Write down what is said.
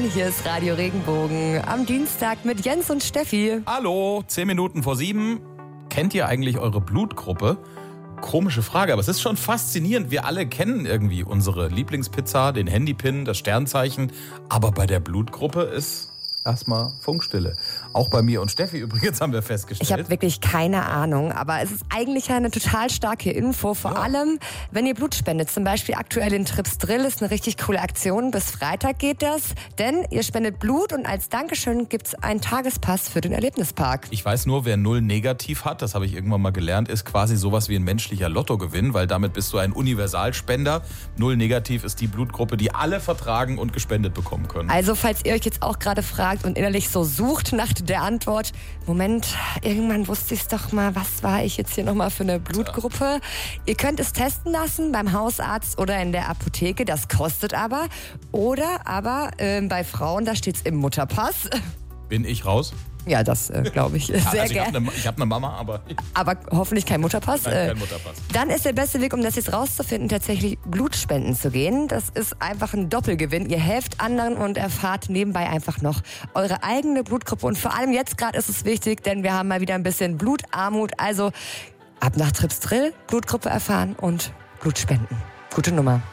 Hier ist Radio Regenbogen am Dienstag mit Jens und Steffi. Hallo, 10 Minuten vor 7. Kennt ihr eigentlich eure Blutgruppe? Komische Frage, aber es ist schon faszinierend. Wir alle kennen irgendwie unsere Lieblingspizza, den Handypin, das Sternzeichen. Aber bei der Blutgruppe ist erstmal Funkstille. Auch bei mir und Steffi übrigens haben wir festgestellt. Ich habe wirklich keine Ahnung, aber es ist eigentlich eine total starke Info. Vor allem, wenn ihr Blut spendet. Zum Beispiel aktuell in Tripsdrill ist eine richtig coole Aktion. Bis Freitag geht das. Denn ihr spendet Blut und als Dankeschön gibt's einen Tagespass für den Erlebnispark. Ich weiß nur, wer 0 negativ hat, das habe ich irgendwann mal gelernt, ist quasi sowas wie ein menschlicher Lottogewinn, weil damit bist du ein Universalspender. 0 negativ ist die Blutgruppe, die alle vertragen und gespendet bekommen können. Also, falls ihr euch jetzt auch gerade fragt und innerlich so sucht nach der Antwort, Moment, irgendwann wusste ich's doch mal, was war ich jetzt hier nochmal für eine Blutgruppe? Ihr könnt es testen lassen beim Hausarzt oder in der Apotheke, das kostet aber. Oder aber bei Frauen, da steht's im Mutterpass. Bin ich raus? Ja, das glaube ich sehr also gerne. Ich habe eine Mama, aber... Aber hoffentlich kein Mutterpass. Nein, kein Mutterpass. Dann ist der beste Weg, um das jetzt rauszufinden, tatsächlich Blutspenden zu gehen. Das ist einfach ein Doppelgewinn. Ihr helft anderen und erfahrt nebenbei einfach noch eure eigene Blutgruppe. Und vor allem jetzt gerade ist es wichtig, denn wir haben mal wieder ein bisschen Blutarmut. Also ab nach Tripsdrill, Blutgruppe erfahren und Blut spenden. Gute Nummer.